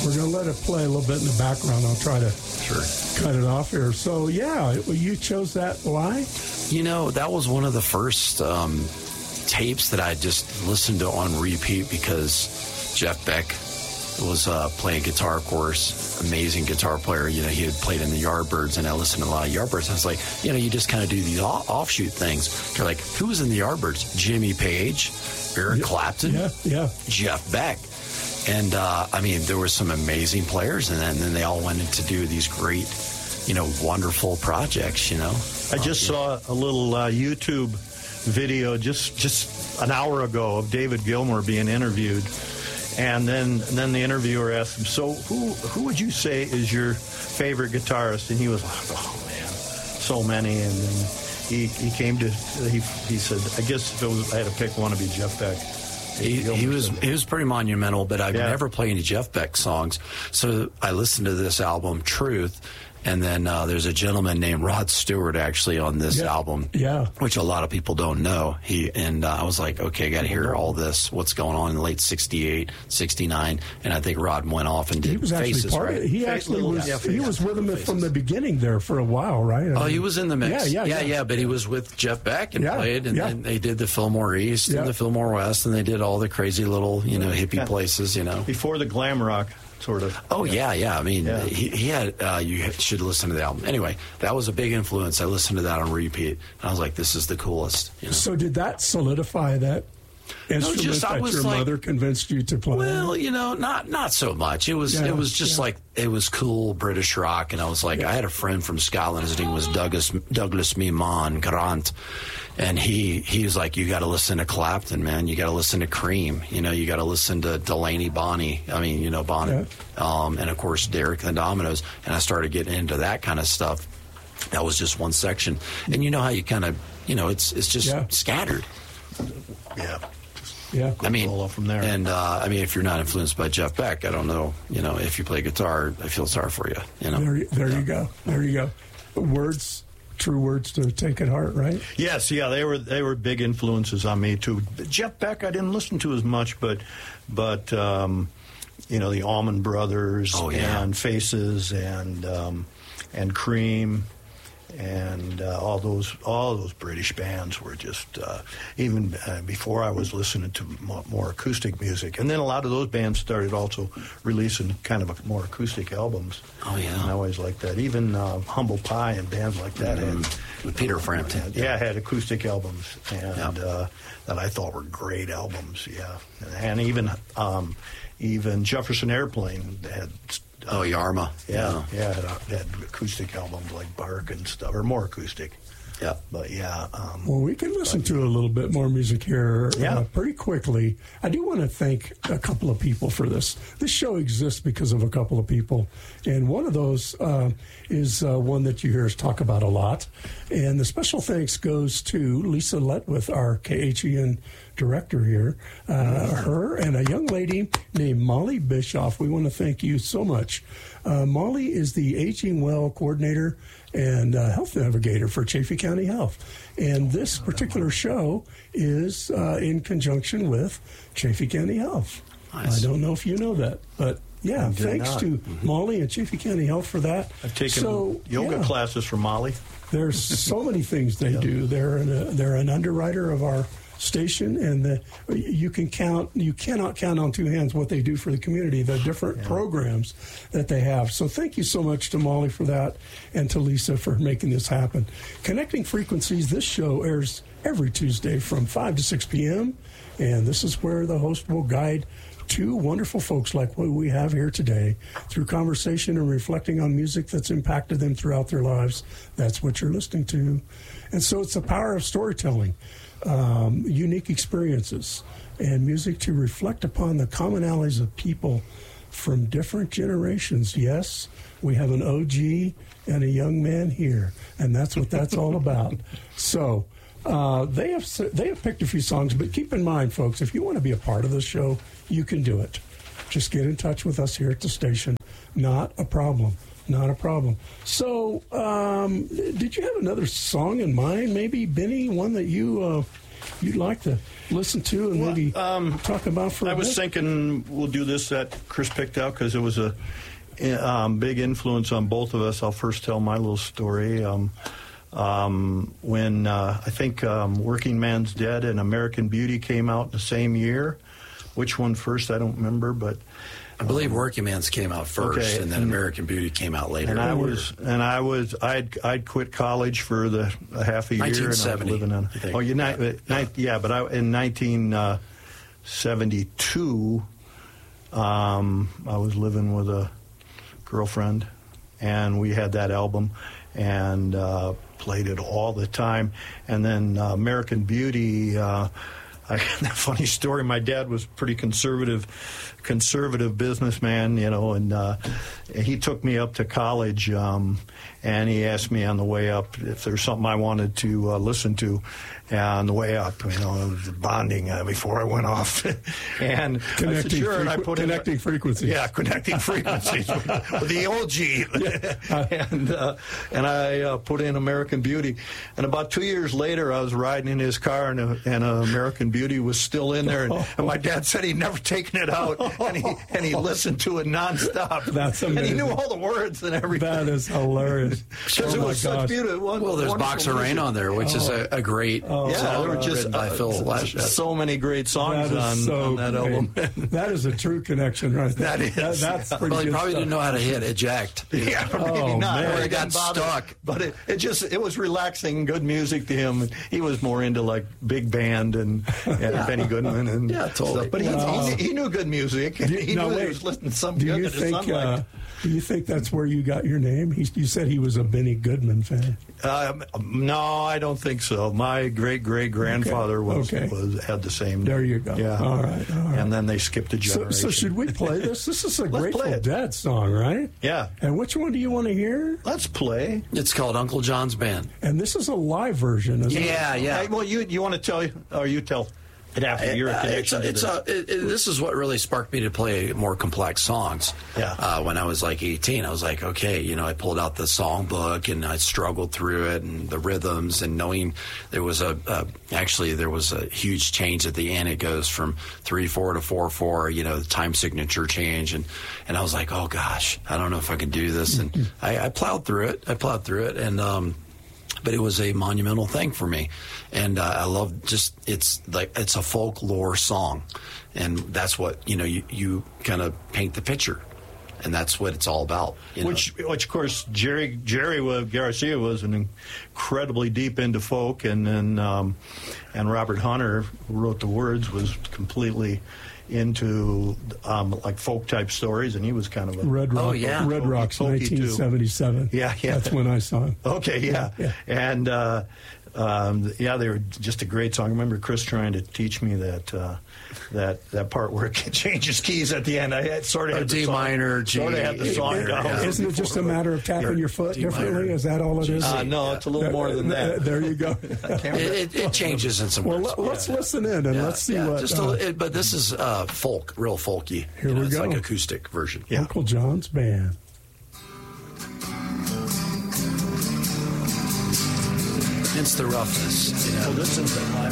We're going to let it play a little bit in the background. I'll try to cut it off here. So, yeah, you chose that. Why? You know, that was one of the first tapes that I just listened to on repeat because Jeff Beck was playing guitar, of course, amazing guitar player. You know, he had played in the Yardbirds, and I listened to a lot of Yardbirds. I was like, you know, you just kind of do these offshoot things. You're like, who was in the Yardbirds? Jimmy Page, Eric Clapton, Jeff Beck. And, I mean, there were some amazing players, and then they all went in to do these great, you know, wonderful projects, you know. I just saw a little YouTube video just an hour ago of David Gilmour being interviewed. And then the interviewer asked him, so who would you say is your favorite guitarist? And he was like, oh, man, so many. And then he said, I guess if I had to pick one, it'd be Jeff Beck. He was pretty monumental, but I've never played any Jeff Beck songs. So I listened to this album, Truth, and then there's a gentleman named Rod Stewart actually on this album, which a lot of people don't know. I was like, okay, I got to hear all this, what's going on in the late 68, 69, and I think Rod went off and did he was Faces, actually part right? Of it. He actually was. He was with him from the beginning there for a while, right? I mean, he was in the mix. Yeah. But he was with Jeff Beck and played, and then they did the Fillmore East and the Fillmore West, and they did all the crazy little, you know, hippie places, you know. Before the glam rock. Sort of. Oh, yeah. I mean, he had, you should listen to the album. Anyway, that was a big influence. I listened to that on repeat, and I was like, this is the coolest. You know? So did that solidify that instrument that your mother convinced you to play? Well, you know, not so much. It was just like, it was cool British rock, and I was like, I had a friend from Scotland. His name was Douglas Mimon Grant, and he was like, you got to listen to Clapton, man. You got to listen to Cream. You know, you got to listen to Delaney Bonnie. I mean, you know, Bonnie. Yeah. And, of course, Derek and the Dominoes. And I started getting into that kind of stuff. That was just one section. And you know how you kind of, you know, it's just scattered. Yeah. I mean, all from there. And I mean, if you're not influenced by Jeff Beck, I don't know. You know, if you play guitar, I feel sorry for you. You know, there you go. There you go. True words to take at heart, right? Yes, they were big influences on me too. Jeff Beck, I didn't listen to as much, but you know, the Allman Brothers and Faces and Cream. And all those British bands were just even before I was listening to more acoustic music, and then a lot of those bands started also releasing kind of more acoustic albums. Oh yeah, and I always liked that. Even Humble Pie and bands like that had with Peter Frampton. Had acoustic albums, and that I thought were great albums. Yeah, and even Jefferson Airplane had. Yarma. Had acoustic albums like Bark and stuff, or more acoustic. Yeah. But well, we can listen to a little bit more music here pretty quickly. I do want to thank a couple of people for this. This show exists because of a couple of people, and one of those is one that you hear us talk about a lot. And the special thanks goes to Lisa Letwith, our KHEN director here, her and a young lady named Molly Bischoff. We want to thank you so much. Molly is the Aging Well coordinator and health navigator for Chaffee County Health. And this particular show is in conjunction with Chaffee County Health. Nice. I don't know if you know that, but yeah, thanks to Molly and Chaffee County Health for that. I've taken yoga classes from Molly. There's so many things they do. They're an underwriter of our station, and you cannot count on two hands what they do for the community, the different programs that they have. So thank you so much to Molly for that, and to Lisa for making this happen. Connecting Frequencies, this show airs every Tuesday from 5 to 6 p.m., and this is where the host will guide two wonderful folks like what we have here today through conversation and reflecting on music that's impacted them throughout their lives. That's what you're listening to. And so it's the power of storytelling. Unique experiences, and music to reflect upon the commonalities of people from different generations. Yes, we have an OG and a young man here, and that's what that's all about. So they have picked a few songs, but keep in mind, folks, if you want to be a part of the show, you can do it. Just get in touch with us here at the station. Not a problem. Not a problem. So, did you have another song in mind? Maybe, Benny, one that you you'd like to listen to and maybe talk about for a I was bit? thinking we'll do this that Chris picked out because it was a big influence on both of us. I'll first tell my little story. When I think Working Man's Dead and American Beauty came out in the same year. Which one first, I don't remember, but I believe Working Man's came out first, okay, and then American Beauty came out later. And I'd quit college for the half a year. 1970, and I was living on. But in 1972, I was living with a girlfriend, and we had that album, and played it all the time. And then American Beauty. That funny story. My dad was pretty conservative businessman, and he took me up to college, and he asked me on the way up if there's something I wanted to listen to. And on the way up, it was bonding before I went off, and I said, sure, and I put connecting frequencies. Yeah, connecting frequencies with the old G. And I put in American Beauty, and about 2 years later, I was riding in his car, and American Beauty was still in there, and my dad said he'd never taken it out, and he listened to it nonstop. That's amazing. And he knew all the words and everything. That is hilarious. Because it was such beautiful. Well, there's Box of Rain on there, which is a great. There were just by Phil so many great songs on that album. That is a true connection, right there. That is. That's pretty Well, he good probably stuff. didn't know how to hit eject. Yeah, maybe not. man. Or He got stuck. But it was relaxing, good music to him. He was more into like big band and Benny Goodman and totally. stuff. But he knew good music. He knew he was listening to something good that his son liked. Do you think that's where you got your name? You said he was a Benny Goodman fan. No, I don't think so. My great-great-grandfather had the same. There you go. Yeah. All right. And then they skipped a generation. So should we play this? This is a Let's Grateful play it. Dead song, right? Yeah. And which one do you want to hear? Let's play. It's called Uncle John's Band. And this is a live version, isn't it? Yeah. Hey, well, you want to tell, or you tell it after your connection to this. This is what really sparked me to play more complex songs. Yeah. When I was like 18, I was like, okay, I pulled out the songbook and I struggled through it and the rhythms and knowing there was a huge change at the end. It goes from 3/4 to 4/4. The time signature change and I was like, oh gosh, I don't know if I can do this. And I plowed through it. And but it was a monumental thing for me, and I love it's a folklore song, and that's what you kind of paint the picture, and that's what it's all about. Which of course Jerry Garcia was an incredibly deep into folk, and then and Robert Hunter, who wrote the words, was completely into like folk type stories, and he was kind of a Red Rock. Oh, yeah. Red Rocks, Folky too. 1977. Yeah. That's when I saw him. Okay, yeah. And they were just a great song. I remember Chris trying to teach me that part where it changes keys at the end. I sort of had D minor, G. Sort of had the song down. Isn't it just a matter of tapping your foot differently? Is that all it is? No, it's a little more than that. There you go. It changes in some words. Let's listen in and let's see what. But this is folk, real folky. Here we it's go. like acoustic version. Yeah. Uncle John's Band. It's the roughness. Well, this is the live